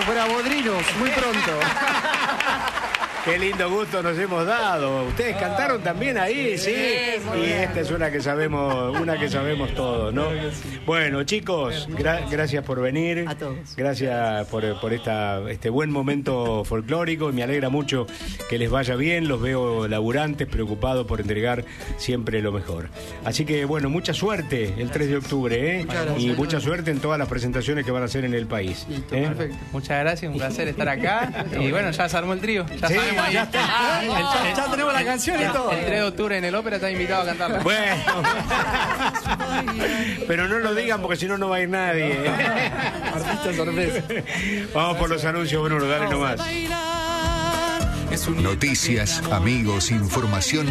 Brabodrinos, muy pronto. Qué lindo gusto nos hemos dado. Ustedes cantaron también ahí, ¿sí? Y esta es una que sabemos todos, ¿no? Bueno, chicos, gracias por venir. A todos. Gracias por este buen momento folclórico. Y me alegra mucho que les vaya bien. Los veo laburantes, preocupados por entregar siempre lo mejor. Así que, bueno, mucha suerte el 3 de octubre, ¿eh? Y mucha suerte en todas las presentaciones que van a hacer en el país. Listo, ¿eh? perfecto. Muchas gracias, un placer estar acá. Y bueno, ya se armó el trío. Ya Sí, sabemos ahí. ya está. Ya tenemos la canción y todo. El 3 de octubre en el ópera está invitado a cantarla. Bueno, pero no lo digan porque si no, no va a ir nadie. Artista sorpresa. Vamos por los anuncios, Bruno, dale nomás. Noticias, amigos, información.